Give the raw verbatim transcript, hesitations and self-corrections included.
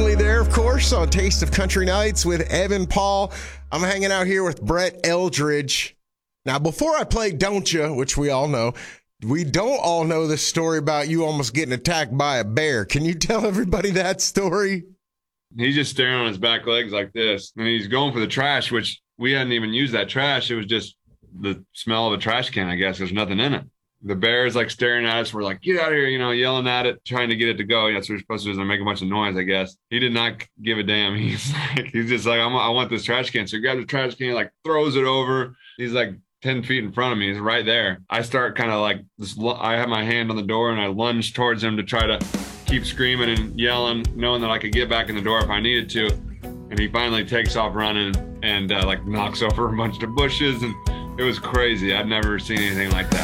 Finley there, of course, on Taste of Country Nights with Evan Paul. I'm hanging out here with Brett Eldridge. Now, before I play Don't Ya, which we all know, we don't all know this story about you almost getting attacked by a bear. Can you tell everybody that story? He's just staring on his back legs like this, and he's going for the trash, which we hadn't even used that trash. It was just the smell of a trash can, I guess. There's nothing in it. The bear is like staring at us. We're like, get out of here, you know, yelling at it, trying to get it to go. That's what we're supposed to do, is make a bunch of noise, I guess. He did not give a damn. He's like, he's just like, I'm, I want this trash can. So he grabs the trash can, like throws it over. He's like ten feet in front of me. He's right there. I start kind of like this. I have my hand on the door and I lunge towards him to try to keep screaming and yelling, knowing that I could get back in the door if I needed to. And he finally takes off running and uh, like knocks over a bunch of bushes. And it was crazy. I'd never seen anything like that.